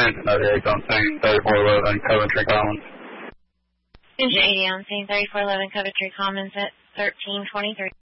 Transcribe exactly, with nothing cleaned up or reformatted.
Engine eighty-eight on scene, thirty-four eleven Coventry Commons. Engine eighty on scene, thirty-four eleven Coventry Commons at thirteen twenty-three.